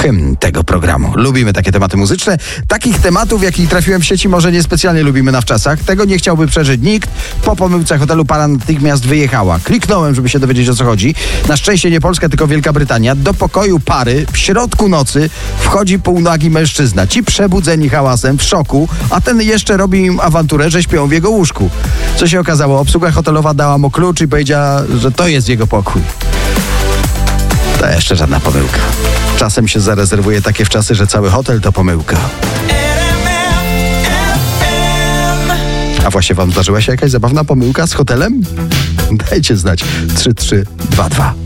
hymn tego programu. Lubimy takie tematy muzyczne. Takich tematów, jakich trafiłem w sieci, może niespecjalnie lubimy na wczasach. Tego nie chciałby przeżyć nikt. Po pomyłce hotelu para natychmiast wyjechała. Kliknąłem, żeby się dowiedzieć, o co chodzi. Na szczęście nie Polska, tylko Wielka Brytania. Do pokoju pary w środku nocy wchodzi półnagi mężczyzna. Ci przebudzeni hałasem, w szoku, a ten jeszcze robi im awanturę, że śpią w jego łóżku. Co się okazało? Obsługa hotelowa dała mu klucz i powiedziała, że to jest jego pokój. To jeszcze żadna pomyłka. Czasem się zarezerwuje takie wczasy, że cały hotel to pomyłka. A właśnie wam zdarzyła się jakaś zabawna pomyłka z hotelem? Dajcie znać. 3322.